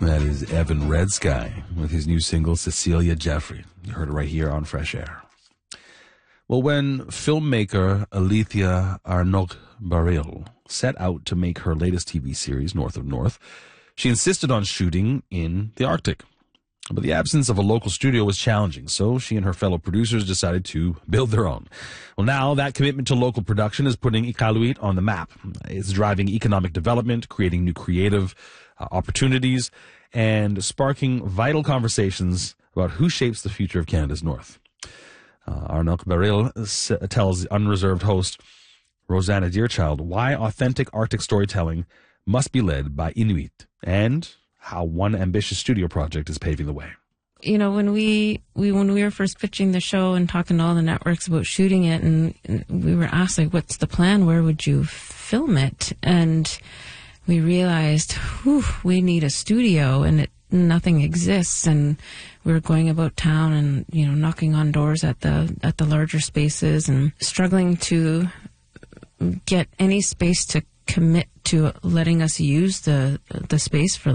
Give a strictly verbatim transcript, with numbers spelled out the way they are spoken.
That is Evan Red Sky with his new single, Cecilia Jeffrey. You heard it right here on Fresh Air. Well, when filmmaker Alethea Arnott-Baril set out to make her latest T V series, North of North, she insisted on shooting in the Arctic. But the absence of a local studio was challenging, so she and her fellow producers decided to build their own. Well, now that commitment to local production is putting Iqaluit on the map. It's driving economic development, creating new creative uh, opportunities, and sparking vital conversations about who shapes the future of Canada's North. Uh, Arnott-Baril s- tells unreserved host Rosanna Deerchild why authentic Arctic storytelling must be led by Inuit, and how one ambitious studio project is paving the way. You know, when we, we when we were first pitching the show and talking to all the networks about shooting it, and, and we were asked, like, what's the plan? Where would you film it? And we realized, whew, we need a studio, and it, nothing exists. And we were going about town and, you know, knocking on doors at the at the larger spaces and struggling to get any space to commit to letting us use the the space for